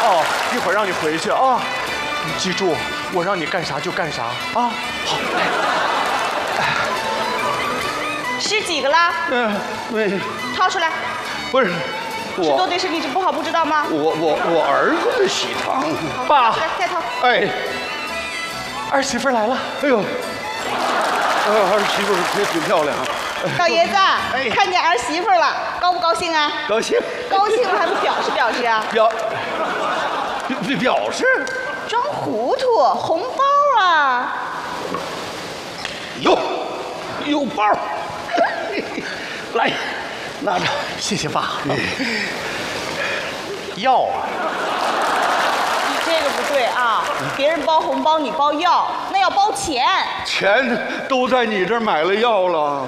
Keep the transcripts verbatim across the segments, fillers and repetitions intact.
哦，一会儿让你回去啊，你记住，我让你干啥就干啥啊。好，来。 十几个了？ 嗯，没， 掏出来。 不是， 十多对身体不好，不知道吗？ 我我我儿子的喜糖。 爸， 来再掏。 哎， 儿媳妇来了。 哎呦，呃，儿媳妇也挺漂亮。 老爷子， 哎， 看见儿媳妇了，高不高兴啊？ 高兴。 高兴了还不表示表示啊？ 表表表示。 装糊涂，红包啊！ 有有包。来，拿着， 谢谢爸。药啊！ 你这个不对啊！别人包红包，你包药，那要包钱。 钱都在你这儿买了药了。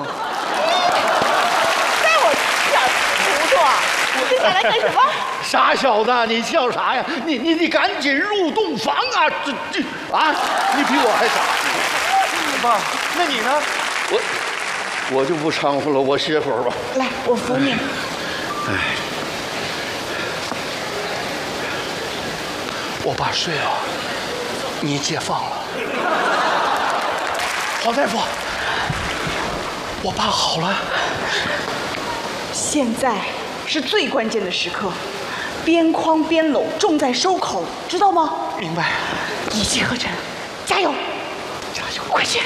在我这儿糊涂啊！你这拿来干什么？ 傻小子，你笑啥呀？你你你赶紧入洞房啊！这这啊，你比我还傻。 爸，那你呢？ 我。我就不掺和了，我歇会儿吧。 来，我扶你。 哎， 我爸睡了，你解放了。黄大夫，我爸好了。 现在是最关键的时刻，边框边搂，重在收口，知道吗？ 明白。 一气呵成，加油！ 加油！ 快去！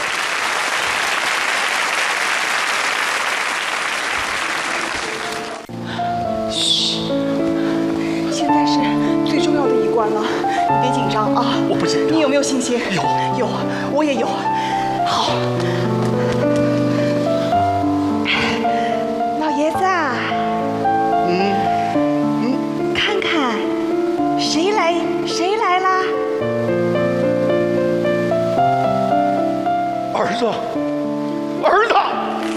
了，你别紧张啊！ 我不紧张。 你有没有信心？ 有， 有，我也有。好，老爷子啊， 嗯嗯，看看，谁来？谁来啦？ 儿子，儿子，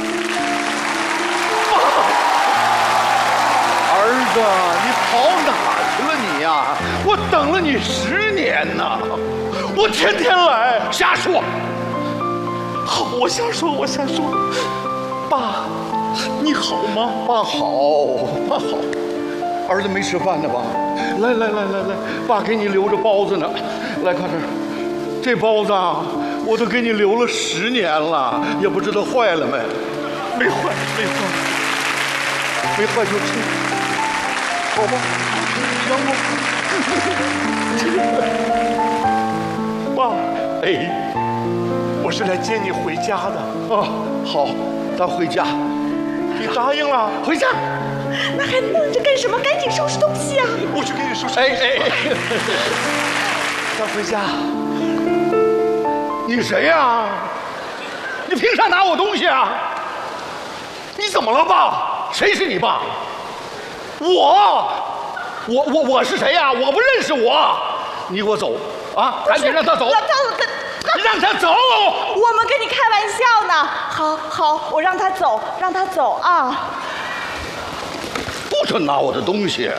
儿子，你跑哪儿去了你呀？我等了你十年呐，我天天来，瞎说。 好，我瞎说，我瞎说。爸，你好吗？ 爸好，爸好。儿子没吃饭呢吧？来来来来来，爸给你留着包子呢。来，看这儿，这包子啊，我都给你留了十年了，也不知道坏了没。 没坏，没坏， 没坏就吃，好吧？香不？ 爸， 哎， 我是来接你回家的。 啊，好，咱回家。 你答应了， 回家。 那还愣着干什么？赶紧收拾东西啊！ 我去给你收拾。 哎哎， 咱回家。 你谁呀？你凭啥拿我东西啊？你怎么了，爸？谁是你爸？我，我我我是谁呀？我不认识我。你给我走啊！赶紧让他走。 让他， 让他走。 我们跟你开玩笑呢。好，好，我让他走，让他走啊！ 不准拿我的东西。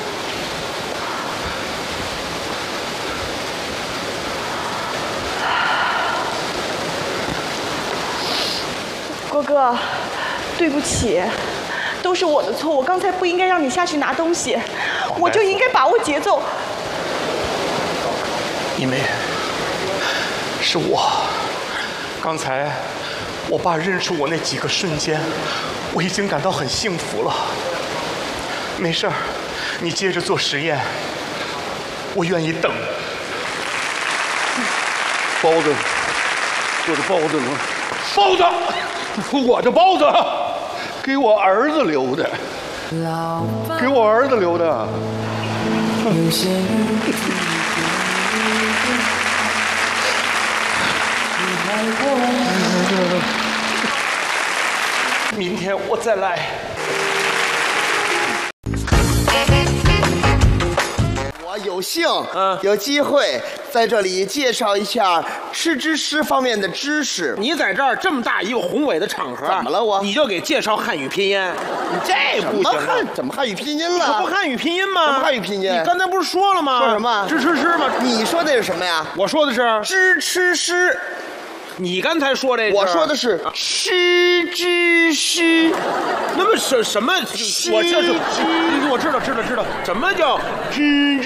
哥哥，对不起，都是我的错，我刚才不应该让你下去拿东西，我就应该把握节奏。 你没，是我。刚才我爸认出我那几个瞬间，我已经感到很幸福了。没事儿，你接着做实验，我愿意等。 包子，我的包子呢？包子，我的包子，给我儿子留的，给我儿子留的。 明天我再来。 我有幸，嗯，有机会在这里介绍一下吃知识方面的知识。 你在这儿这么大一个宏伟的场合， 怎么了我？ 你就给介绍汉语拼音，你这不行啊！ 汉怎么汉语拼音了？ 这不汉语拼音吗？ 什么汉语拼音？ 你刚才不是说了吗？ 说什么？ 知吃诗吗？ 你说的是什么呀？ 我说的是知吃诗。 你刚才说这个， 我说的是吃知诗。 那么什什么？我这是，我知道，知道，知道，什么叫知？